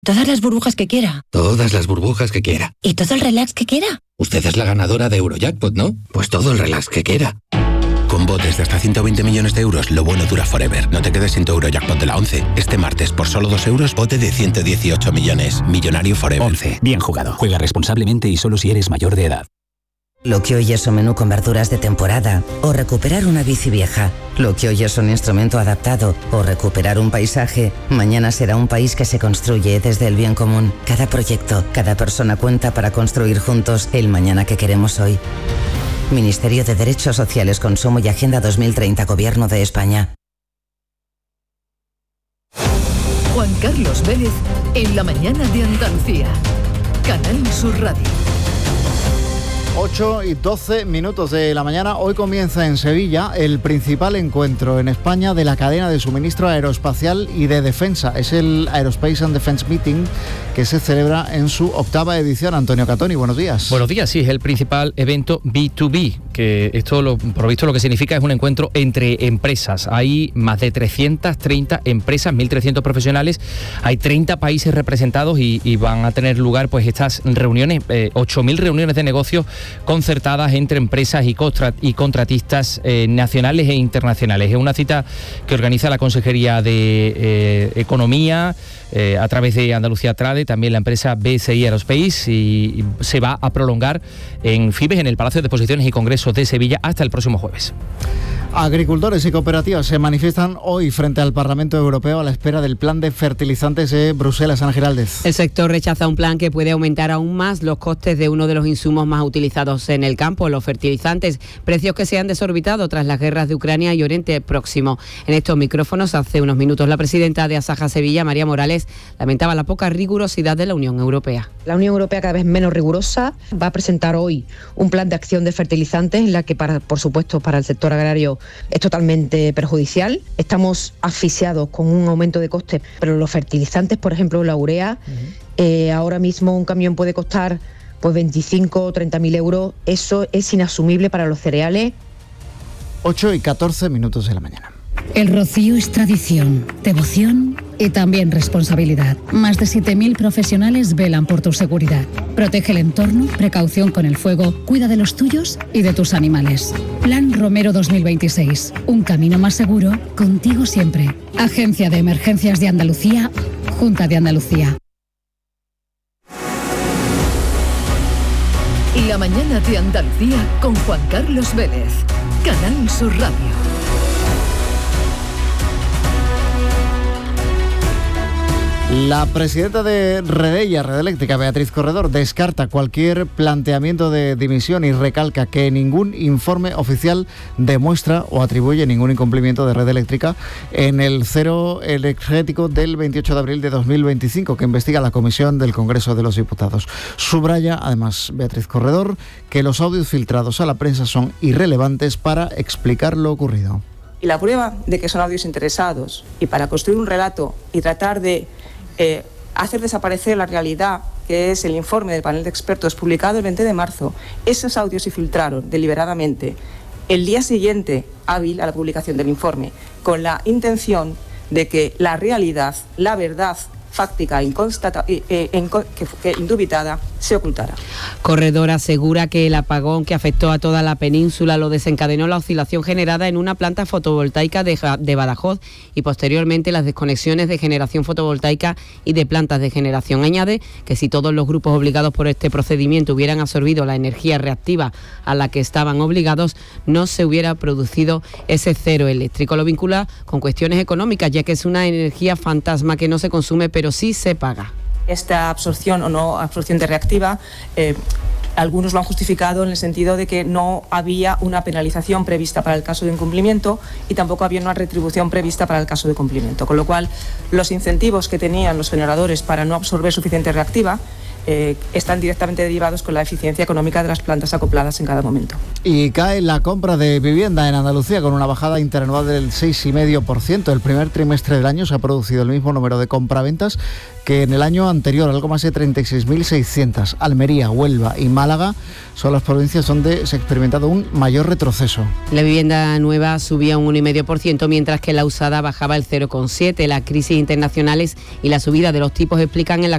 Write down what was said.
Todas las burbujas que quiera. Todas las burbujas que quiera. ¿Y todo el relax que quiera? Usted es la ganadora de Eurojackpot, ¿no? Pues todo el relax que quiera. Con botes de hasta 120 millones de euros, lo bueno dura forever. No te quedes sin tu Eurojackpot de la 11. Este martes, por solo 2 euros, bote de 118 millones. Millonario forever. 11. Bien jugado. Juega responsablemente y solo si eres mayor de edad. Lo que hoy es un menú con verduras de temporada o recuperar una bici vieja. Lo que hoy es un instrumento adaptado o recuperar un paisaje, mañana será un país que se construye desde el bien común. Cada proyecto, cada persona cuenta para construir juntos el mañana que queremos hoy. Ministerio de Derechos Sociales, Consumo y Agenda 2030, Gobierno de España. Juan Carlos Vélez en la mañana de Andalucía. Canal Sur Radio. 8:12 de la mañana. Hoy comienza en Sevilla el principal encuentro en España de la cadena de suministro aeroespacial y de defensa. Es el Aerospace and Defense Meeting, que se celebra en su 8ª edición. Antonio Catoni, buenos días. Buenos días, sí, es el principal evento B2B, que esto, por visto, lo que significa es un encuentro entre empresas. Hay más de 330 empresas, 1.300 profesionales, hay 30 países representados y van a tener lugar pues estas reuniones, 8.000 reuniones de negocios concertadas entre empresas y contratistas nacionales e internacionales. Es una cita que organiza la Consejería de Economía a través de Andalucía Trade, también la empresa BSI Aerospace, y se va a prolongar en FIBES, en el Palacio de Exposiciones y Congresos de Sevilla, hasta el próximo jueves. Agricultores y cooperativas se manifiestan hoy frente al Parlamento Europeo a la espera del plan de fertilizantes de Bruselas. Ana Giraldez. El sector rechaza un plan que puede aumentar aún más los costes de uno de los insumos más utilizados en el campo, los fertilizantes, precios que se han desorbitado tras las guerras de Ucrania y Oriente Próximo. En estos micrófonos, hace unos minutos, la presidenta de Asaja Sevilla, María Morales, lamentaba la poca rigurosidad de la Unión Europea. La Unión Europea, cada vez menos rigurosa, va a presentar hoy un plan de acción de fertilizantes en la que, por supuesto, para el sector agrario es totalmente perjudicial. Estamos asfixiados con un aumento de costes, pero los fertilizantes, por ejemplo, la urea, ahora mismo un camión puede costar pues 25 o 30.000 euros. Eso es inasumible para los cereales. 8:14 de la mañana. El rocío es tradición, devoción y también responsabilidad. Más de 7.000 profesionales velan por tu seguridad. Protege el entorno, precaución con el fuego, cuida de los tuyos y de tus animales. Plan Romero 2026. Un camino más seguro, contigo siempre. Agencia de Emergencias de Andalucía, Junta de Andalucía. La mañana de Andalucía con Juan Carlos Vélez. Canal Sur Radio. La presidenta de Red Eléctrica, Beatriz Corredor, descarta cualquier planteamiento de dimisión y recalca que ningún informe oficial demuestra o atribuye ningún incumplimiento de Red Eléctrica en el cero energético del 28 de abril de 2025 que investiga la Comisión del Congreso de los Diputados. Subraya, además, Beatriz Corredor, que los audios filtrados a la prensa son irrelevantes para explicar lo ocurrido. Y la prueba de que son audios interesados y para construir un relato y tratar de hacer desaparecer la realidad, que es el informe del panel de expertos publicado el 20 de marzo. Esos audios se filtraron deliberadamente el día siguiente hábil a la publicación del informe, con la intención de que la realidad, la verdad fáctica que indubitada se ocultara. Corredor asegura que el apagón que afectó a toda la península lo desencadenó la oscilación generada en una planta fotovoltaica de Badajoz y posteriormente las desconexiones de generación fotovoltaica y de plantas de generación. Añade que si todos los grupos obligados por este procedimiento hubieran absorbido la energía reactiva a la que estaban obligados, no se hubiera producido ese cero eléctrico. Lo vincula con cuestiones económicas, ya que es una energía fantasma que no se consume pero sí se paga. Esta absorción o no absorción de reactiva, algunos lo han justificado en el sentido de que no había una penalización prevista para el caso de incumplimiento y tampoco había una retribución prevista para el caso de cumplimiento, con lo cual los incentivos que tenían los generadores para no absorber suficiente reactiva están directamente derivados con la eficiencia económica de las plantas acopladas en cada momento. Y cae la compra de vivienda en Andalucía con una bajada interanual del 6,5%. El primer trimestre del año se ha producido el mismo número de compraventas que en el año anterior, algo más de 36.600. Almería, Huelva y Málaga son las provincias donde se ha experimentado un mayor retroceso. La vivienda nueva subía un 1,5%, mientras que la usada bajaba el 0,7%. Las crisis internacionales y la subida de los tipos explican en la